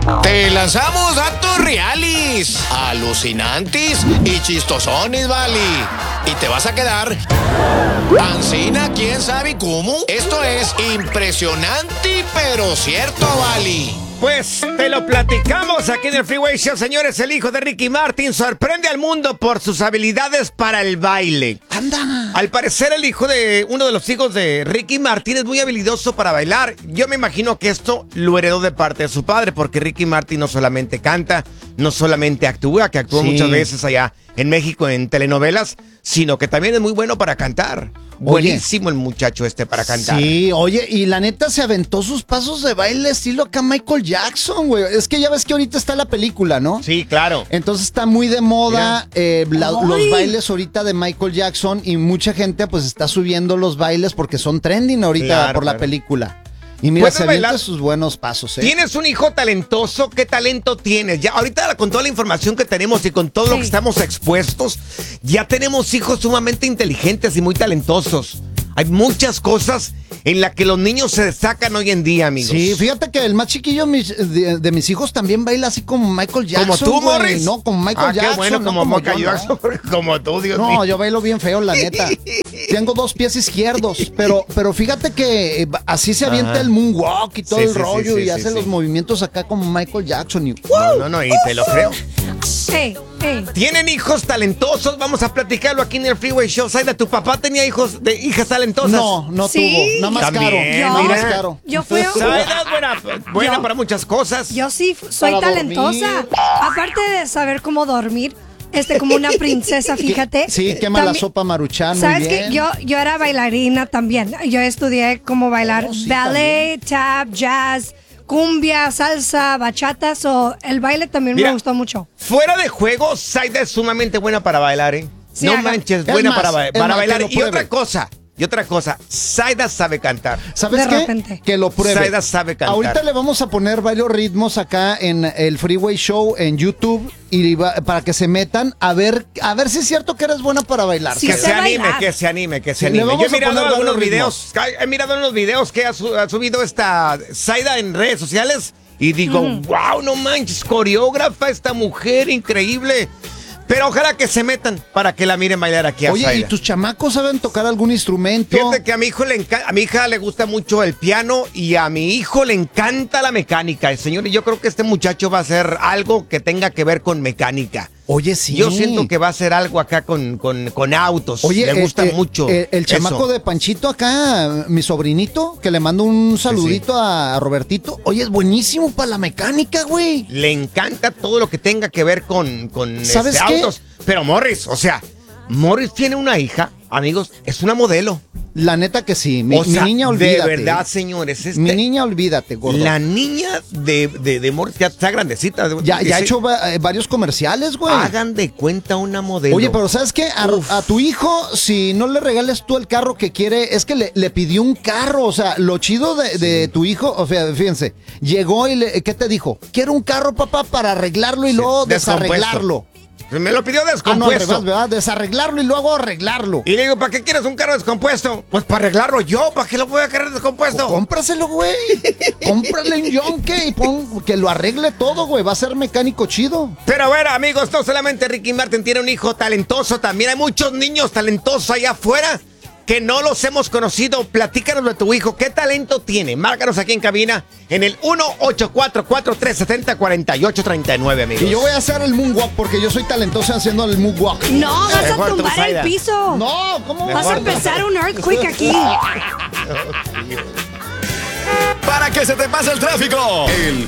Te lanzamos datos reales, alucinantes y chistosones, vale. Y te vas a quedar ancina, quién sabe cómo. Esto es impresionante, pero cierto, vale. Pues te lo platicamos aquí en el Freeway Show, señores. El hijo de Ricky Martin sorprende al mundo por sus habilidades para el baile. ¡Anda! Al parecer, el hijo de uno de los hijos de Ricky Martin es muy habilidoso para bailar. Yo me imagino que esto lo heredó de parte de su padre, porque Ricky Martin no solamente canta, no solamente actúa, que actuó muchas veces allá en México en telenovelas, sino que también es muy bueno para cantar. Buenísimo el muchacho para cantar. Sí, oye, y la neta se aventó sus pasos de baile estilo acá Michael Jackson, güey. Es que ya ves que ahorita está la película, ¿no? Sí, claro. Entonces está muy de moda los bailes ahorita de Michael Jackson y mucha gente pues está subiendo los bailes porque son trending ahorita por la película. Y mira, se avienta sus buenos pasos, ¿eh? ¿Tienes un hijo talentoso? ¿Qué talento tienes? Ya ahorita con toda la información que tenemos y con todo lo que estamos expuestos, ya tenemos hijos sumamente inteligentes y muy talentosos. Hay muchas cosas en las que los niños se destacan hoy en día, amigos. Sí, fíjate que el más chiquillo de mis hijos también baila así como Michael Jackson. ¿Como tú, Morris? No, como Michael Jackson. Qué bueno, como Michael Jackson, como tú, Dios mío. No, yo bailo bien feo, la neta. Tengo 2 pies izquierdos, pero fíjate que así se avienta el moonwalk y todo el rollo y hace los movimientos acá como Michael Jackson. Y, No, y te lo creo. Hey. ¿Tienen hijos talentosos? Vamos a platicarlo aquí en el Freeway Show. Saida, ¿tu papá tenía hijas talentosas? No tuvo. Nada más caro. Yo fui... Saida es buena para muchas cosas. Yo sí soy Para talentosa. dormir. Aparte de saber cómo dormir, como una princesa, fíjate. Sí, quema la sopa Maruchan. ¿Sabes qué? Yo era bailarina también. Yo estudié cómo bailar ballet, tap, jazz, cumbia, salsa, bachata. El baile también me gustó mucho. Fuera de juego, Saida es sumamente buena para bailar, ¿eh? Sí, no manches, buena para bailar. Y otra cosa, Saida sabe cantar. ¿Sabes de qué? repente. Que lo pruebe. Saida sabe cantar. Ahorita le vamos a poner varios ritmos acá en el Freeway Show en YouTube y para que se metan a ver si es cierto que eres buena para bailar. Sí, que se anime. Yo he mirado algunos videos, que ha subido esta Saida en redes sociales y digo, wow, no manches, coreógrafa esta mujer, increíble. Pero ojalá que se metan para que la miren bailar aquí a Saida. Oye, ¿y tus chamacos saben tocar algún instrumento? Fíjate que a mi hija le gusta mucho el piano y a mi hijo le encanta la mecánica. Señor, y yo creo que este muchacho va a hacer algo que tenga que ver con mecánica. Oye, sí. Yo siento que va a hacer algo acá con autos. Oye, le gusta mucho. El chamaco de Panchito acá, mi sobrinito, que le mando un saludito a Robertito. Oye, es buenísimo para la mecánica, güey. Le encanta todo lo que tenga que ver con ¿Sabes qué? autos. Pero Morris tiene una hija, amigos, es una modelo. La neta que sí. Mi niña, olvídate. De verdad, señores. Mi niña, olvídate, gordo. La niña de Morris ya está grandecita. Ya ha hecho varios comerciales, güey. Hagan de cuenta una modelo. Oye, pero ¿sabes qué? A tu hijo, si no le regales tú el carro que quiere, es que le pidió un carro. O sea, lo chido de tu hijo, o sea, fíjense, llegó y ¿qué te dijo? Quiero un carro, papá, para arreglarlo y luego desarreglarlo. Me lo pidió descompuesto. No, al revés, ¿verdad? Desarreglarlo y luego arreglarlo. Y le digo, ¿para qué quieres un carro descompuesto? Pues para arreglarlo yo, ¿para qué lo voy a querer descompuesto? Pues cómpraselo, güey. Cómprale un yonke y que lo arregle todo, güey. Va a ser mecánico chido. Pero bueno, amigos, no solamente Ricky Martin tiene un hijo talentoso, también hay muchos niños talentosos allá afuera que no los hemos conocido. Platícanos de tu hijo, ¿qué talento tiene? Márcanos aquí en cabina en el 1-844-370-4839, amigos. Y yo voy a hacer el moonwalk porque yo soy talentoso haciendo el moonwalk. No, vas a Mejor tú, tumbar Saida. el piso. No, ¿cómo Vas a empezar un earthquake aquí. Para que se te pase el tráfico, el